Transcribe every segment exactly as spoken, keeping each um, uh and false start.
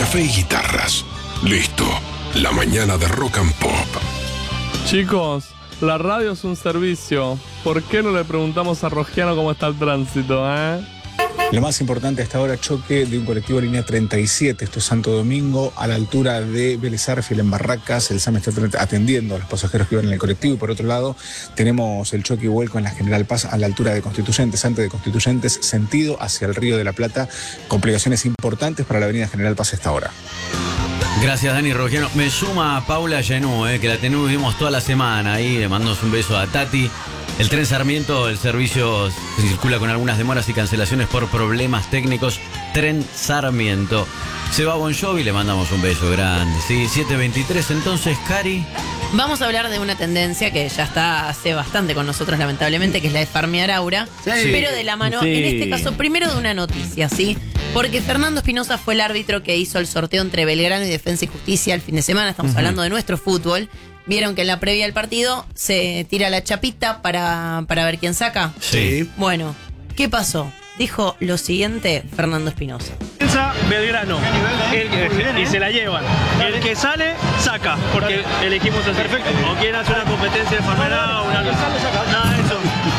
café y guitarras. Listo, la mañana de Rock and Pop. Chicos, la radio es un servicio. ¿Por qué no le preguntamos a Rogiano cómo está el tránsito, eh? Lo más importante hasta ahora, choque de un colectivo línea treinta y siete, esto es Santo Domingo, a la altura de Vélez Sarsfield en Barracas. El SAM está atendiendo a los pasajeros que iban en el colectivo. Y por otro lado, tenemos el choque y vuelco en la General Paz a la altura de Constituyentes, antes de Constituyentes, sentido hacia el Río de la Plata. Complicaciones importantes para la avenida General Paz a esta hora. Gracias, Dani Rogiano. Me suma Paula Genú, eh, que la tenemos toda la semana ahí. Le mandamos un beso a Tati. El tren Sarmiento, el servicio circula con algunas demoras y cancelaciones por problemas técnicos. Tren Sarmiento. Se va Bon Jovi, le mandamos un beso grande. Sí, siete veintitrés, entonces, Cari. Vamos a hablar de una tendencia que ya está hace bastante con nosotros, lamentablemente, que es la de farmear aura. Sí. Pero de la mano, sí. En este caso, primero de una noticia, ¿sí? Porque Fernando Espinosa fue el árbitro que hizo el sorteo entre Belgrano y Defensa y Justicia el fin de semana. Estamos uh-huh. hablando de nuestro fútbol. Vieron que en la previa del partido se tira la chapita para, para ver quién saca. Sí. Bueno, ¿qué pasó? Dijo lo siguiente Fernando Espinosa. Defensa Belgrano. El, y se la llevan. El que sale, saca. Porque elegimos el perfecto. O quieren hacer una competencia de farmera o una... Nada de eso.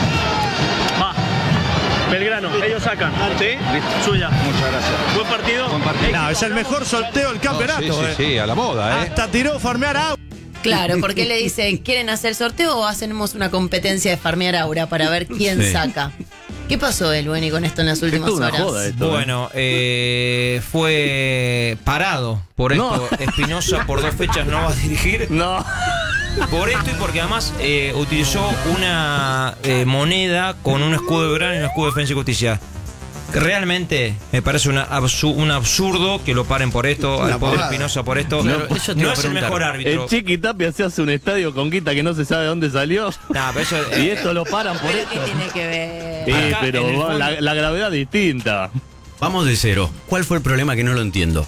Va. Belgrano, ellos sacan. ¿Sí? Suya. Muchas gracias. Buen partido. Buen partido. No, es el mejor sorteo del campeonato. No, sí, sí, sí, a la moda, ¿eh? Hasta tiró farmear aura. Claro, porque le dice, ¿quieren hacer sorteo o hacemos una competencia de farmear aura para ver quién sí. saca? ¿Qué pasó, Elweni, con esto en las últimas esto horas? Joda esto, bueno, eh, fue parado por esto. No. Espinosa por dos fechas no va a dirigir. No. Por esto y porque además eh, utilizó una eh, moneda con un escudo de Belgrano y un escudo de Defensa y Justicia. Realmente me parece una absu- un absurdo que lo paren por esto, al pobre Espinosa por esto. Claro, eso no es el mejor árbitro. El Chiqui Tapia se hace un estadio con guita que no se sabe de dónde salió. Nah, pero eso, y esto lo paran por esto. ¿Qué tiene que ver? Sí, Acá, pero fondo... la, la gravedad distinta. Vamos de cero. ¿Cuál fue el problema que no lo entiendo?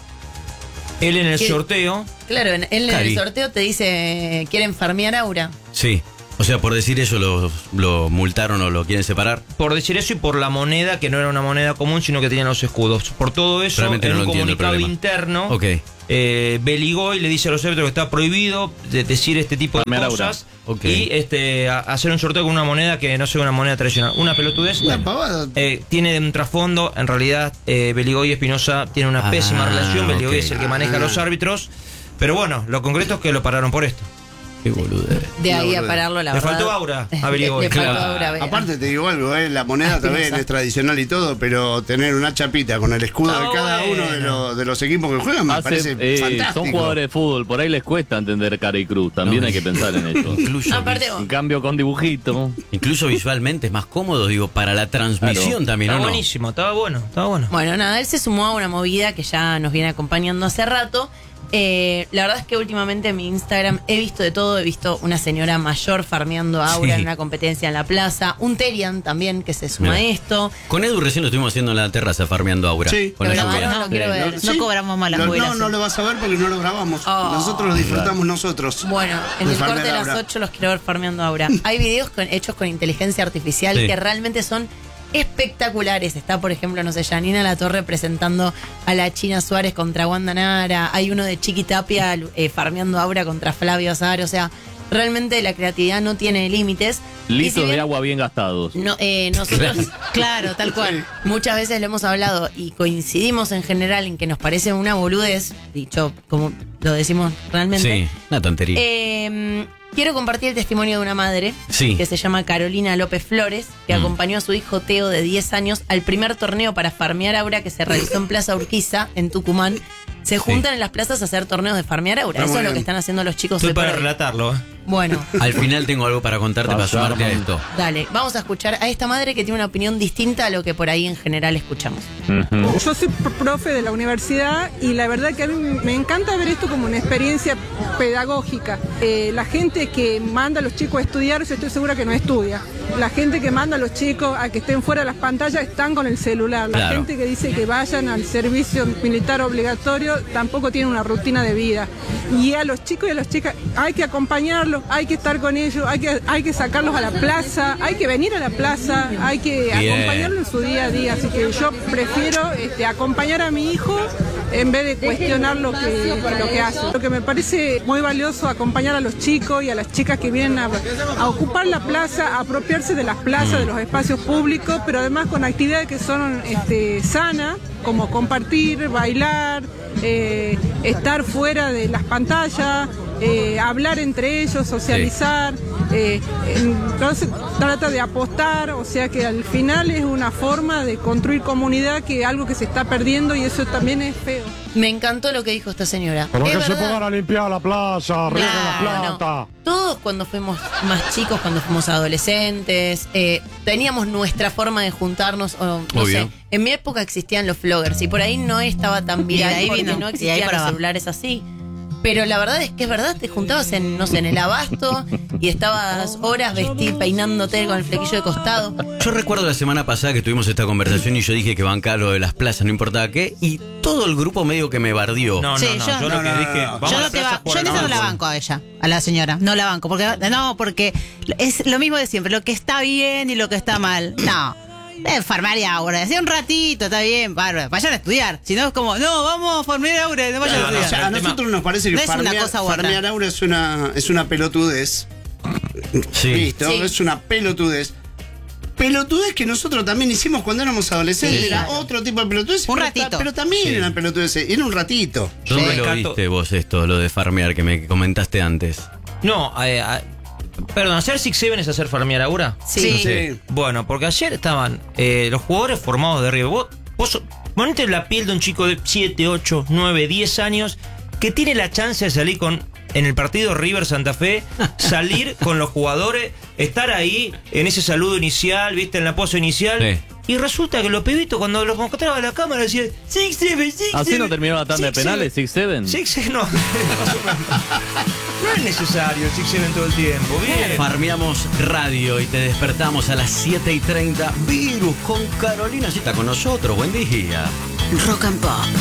Él en el ¿Qué? sorteo. Claro, él en Cari. el sorteo te dice, ¿quieren farmear aura? Sí. O sea, por decir eso lo, lo multaron o lo quieren separar. Por decir eso y por la moneda, que no era una moneda común, sino que tenían los escudos. Por todo eso, Realmente en no un comunicado interno, okay. eh, Beligoy le dice a los árbitros que está prohibido de decir este tipo de Farmear cosas okay. y este a, hacer un sorteo con una moneda que no sea una moneda tradicional. Una pelotudez. Una pavada. Eh, tiene un trasfondo. En realidad, eh, Beligoy y Espinosa tienen una Ah, pésima relación. Beligoy okay. es el que maneja a los árbitros. Pero bueno, lo concreto es que lo pararon por esto. Qué boludez. De ahí No, a pararlo, la Le verdad. faltó aura a Beligoy. Le, le faltó Claro. aura, Beligoy. Aparte te digo algo, ¿eh? La moneda también es tradicional y todo, pero tener una chapita con el escudo Ah, de cada bueno. uno de los, de los equipos que juegan me Hace, parece eh, fantástico. son jugadores de fútbol, por ahí les cuesta entender cara y cruz. También No, hay que pensar en eso. Incluso, Aparte, En cambio, con dibujito. incluso visualmente es más cómodo, digo, para la transmisión Claro. también, ¿o Estaba no? buenísimo, estaba bueno, estaba bueno. Bueno, nada, él se sumó a una movida que ya nos viene acompañando hace rato. Eh, la verdad es que últimamente en mi Instagram he visto de todo. He visto una señora mayor farmeando aura Sí. en una competencia en la plaza. Un Terian también que se suma Mirá. a esto. Con Edu recién lo estuvimos haciendo en la terraza, farmeando aura. Sí. Con Lo la grabaron, lluvia. lo quiero ver. Sí. No cobramos malas Lo- jubilaciones. No, no lo vas a ver porque no lo grabamos. Oh. Nosotros lo disfrutamos nosotros. Bueno, en De el corte de farmear las aura. ocho los quiero ver farmeando aura. Hay videos con- hechos con inteligencia artificial Sí. que realmente son espectaculares. Está, por ejemplo, no sé, Janina Latorre presentando a la China Suárez contra Wanda Nara. Hay uno de Chiqui Tapia eh, farmeando aura contra Flavio Azar. O sea, realmente la creatividad no tiene límites. Y Litros si bien de agua bien gastados. No, eh, nosotros, Claro, tal cual. muchas veces lo hemos hablado y coincidimos en general en que nos parece una boludez, dicho como lo decimos realmente. Sí, una tontería. Eh, quiero compartir el testimonio de una madre Sí. que se llama Carolina López Flores, que Mm. acompañó a su hijo Teo de diez años al primer torneo para farmear aura que se realizó en Plaza Urquiza, en Tucumán. Se juntan en las plazas a hacer torneos de farmear aura. Está Eso muy es lo que bien. están haciendo los chicos Estoy de por para ahí. relatarlo. ¿eh? Bueno, Al final tengo algo para contarte para Pasar, sumarte a man. esto. dale, vamos a escuchar a esta madre que tiene una opinión distinta a lo que por ahí en general escuchamos. Ujú. Yo soy pr- profe de la universidad y la verdad que a mí me encanta ver esto como una experiencia pedagógica. Eh, la gente que manda a los chicos a estudiar, yo estoy segura que no estudia. La gente que manda a los chicos a que estén fuera de las pantallas están con el celular. La Claro. gente que dice que vayan al servicio militar obligatorio tampoco tiene una rutina de vida. Y a los chicos y a las chicas hay que acompañarlos, hay que estar con ellos, hay que, hay que sacarlos a la plaza, hay que venir a la plaza, hay que Bien. acompañarlos en su día a día. Así que yo prefiero este, acompañar a mi hijo en vez de cuestionar lo que, lo que hacen. Lo que me parece muy valioso acompañar a los chicos y a las chicas que vienen a, a ocupar la plaza, a apropiarse de las plazas, de los espacios públicos, pero además con actividades que son este, sanas, como compartir, bailar, eh, estar fuera de las pantallas, eh, hablar entre ellos, socializar. Sí. Eh, entonces trata de apostar, o sea que al final es una forma de construir comunidad, que es algo que se está perdiendo y eso también es feo. Me encantó lo que dijo esta señora. Pero es que verdad. se pongan a limpiar la plaza, rieguen la Claro, plata. no. Todos cuando fuimos más chicos, cuando fuimos adolescentes, eh, teníamos nuestra forma de juntarnos. O, no Obvio. sé, en mi época existían los vloggers y por ahí no estaba tan viral Y ahí porque vino, no y ahí existían para los abajo. celulares así. Pero la verdad es que es verdad, te juntabas en, no sé, en el Abasto y estabas horas vestido, peinándote con el flequillo de costado. Yo recuerdo la semana pasada que tuvimos esta conversación y yo dije que bancaba lo de las plazas, no importaba qué, y todo el grupo medio que me bardió. No, Sí, no, no, yo- yo lo no, que no, dije, no, no. vamos Yo a no la te plaza ba- a jugar yo en al eso no la fútbol. banco a ella, a la señora, no la banco, porque no, porque es lo mismo de siempre, lo que está bien y lo que está mal. No. Eh, farmaria ahora, hacía un ratito, está bien, bárbaro, vayan a estudiar. Si no es como, no, vamos a farmear ahora, no vayan No, a no, O estudiar. sea, a el tema- nosotros nos parece que No es una farmear, cosa guarda. farmear aura es una, es una pelotudez. Sí. ¿Listo? Sí. Es una pelotudez. Pelotudez que nosotros también hicimos cuando éramos adolescentes. Sí. Era otro tipo de pelotudez. Un pero ratito. ta- Pero también Sí. eran pelotudeces. Era un ratito. ¿Dónde Sí. lo Rescato- viste vos esto, lo de farmear que me comentaste antes? No, eh, eh, perdón, ¿hacer Six Seven es hacer farmear ahora? Sí. Sí. Bueno, porque ayer estaban eh, los jugadores formados de River. Vos, vos ponete en la piel de un chico de siete, ocho, nueve, diez años que tiene la chance de salir con, en el partido River Santa Fe, salir con los jugadores, estar ahí en ese saludo inicial, viste, en la pose inicial. Sí. Y resulta que los pibitos cuando los encontraban a la cámara decían Six Seven, Six Así Seven, no terminó la tanda de Six penales, Seven". Six Seven. Six Seven, no. No es necesario el Six Seven todo el tiempo, bien. Farmeamos radio y te despertamos a las siete y treinta. Virus con Carolina, sí está con nosotros, buen día. Rock and Pop.